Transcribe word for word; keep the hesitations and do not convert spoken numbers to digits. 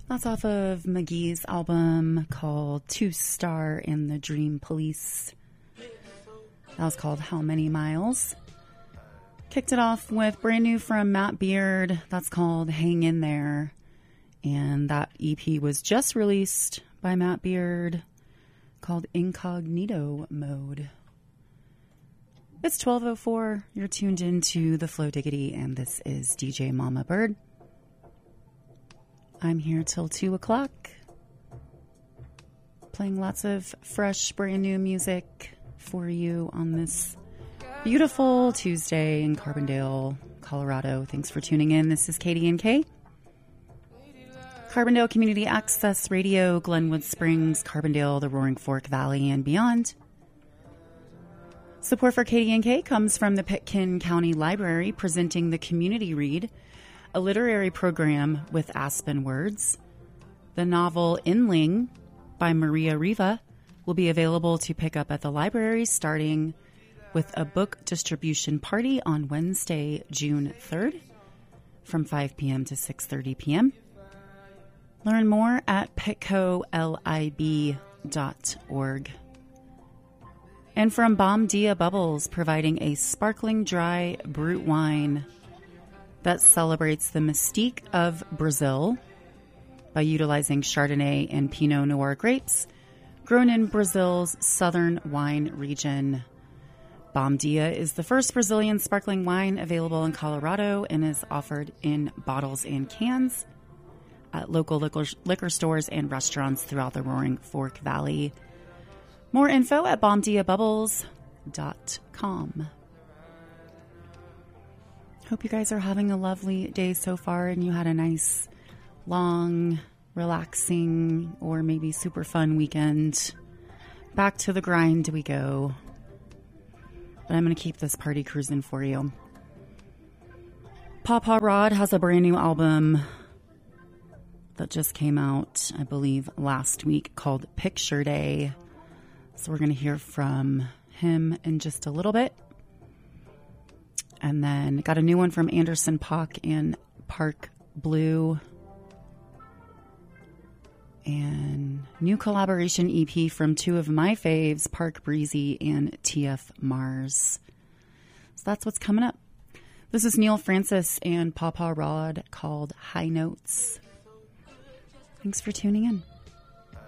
That's off of McGee's album called Two Star and the Dream Police. That was called How Many Miles. Kicked it off with brand new from Matt Beard. That's called Hang In There. And that E P was just released by Matt Beard called Incognito Mode. It's twelve oh four. You're tuned into The Flow Diggity, and this is D J Mama Bird. I'm here till two o'clock, playing lots of fresh, brand new music for you on this beautiful Tuesday in Carbondale, Colorado. Thanks for tuning in. This is K D N K, Carbondale Community Access Radio, Glenwood Springs, Carbondale, the Roaring Fork Valley, and beyond. Support for K D N K comes from the Pitkin County Library, presenting the Community Read, a literary program with Aspen words. The novel Inling by Maria Riva will be available to pick up at the library starting with a book distribution party on Wednesday, June third from five p.m. to six thirty p.m. Learn more at pitco lib dot org. And from Bom Dia Bubbles, providing a sparkling dry brut wine that celebrates the mystique of Brazil by utilizing Chardonnay and Pinot Noir grapes grown in Brazil's southern wine region. Bom Dia is the first Brazilian sparkling wine available in Colorado and is offered in bottles and cans at local liquor, liquor stores and restaurants throughout the Roaring Fork Valley. More info at bom dia bubbles dot com. Hope you guys are having a lovely day so far and you had a nice, long, relaxing, or maybe super fun weekend. Back to the grind we go. But I'm going to keep this party cruising for you. Papa Rod has a brand new album that just came out, I believe, last week called Picture Day. So we're going to hear from him in just a little bit. And then got a new one from Anderson Paak and Park Blue. And new collaboration E P from two of my faves, Park Breezy and T F Mars. So that's what's coming up. This is Neil Francis and Papa Rod called High Notes. Thanks for tuning in.